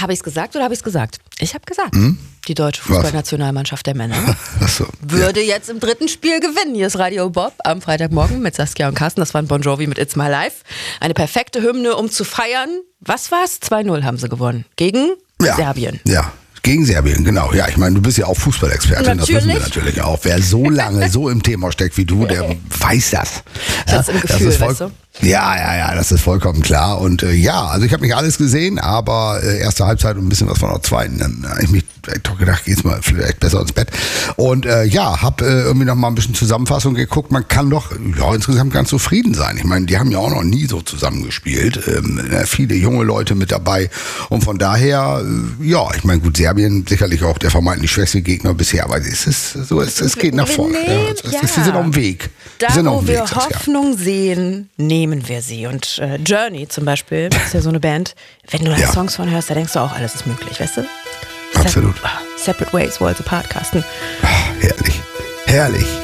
Habe ich es gesagt oder habe ich es gesagt? Ich habe gesagt. Die deutsche Fußballnationalmannschaft der Männer Achso, würde jetzt im 3. Spiel gewinnen. Hier ist Radio Bob am Freitagmorgen mit Saskia und Carsten. Das war ein Bon Jovi mit It's My Life. Eine perfekte Hymne, um zu feiern. Was war's? 2-0 haben sie gewonnen. Gegen Serbien. Ja. Gegen Serbien, genau. Ja, ich meine, du bist ja auch Fußballexpertin, das wissen wir natürlich auch. Wer so lange so im Thema steckt wie du, der weiß das. Das ist im Gefühl, weißt du? Ja, das ist vollkommen klar. Und also ich habe nicht alles gesehen, aber erste Halbzeit und ein bisschen was von der zweiten. Dann habe ich mich doch gedacht, geht's mal vielleicht besser ins Bett. Und habe irgendwie noch mal ein bisschen Zusammenfassung geguckt. Man kann doch insgesamt ganz zufrieden sein. Ich meine, die haben ja auch noch nie so zusammengespielt. Viele junge Leute mit dabei. Und von daher, ich meine, gut, Serbien sicherlich auch der vermeintlich schwächste Gegner bisher, aber es geht nach vorne. Wir sind auf dem Weg. Da, wo wir Hoffnung sehen, nehmen wir sie. Und Journey zum Beispiel, ist ja so eine Band, wenn du da Songs von hörst, da denkst du auch, alles ist möglich, weißt du? Absolut. Separate Ways, Worlds Apart, Carsten. Herrlich.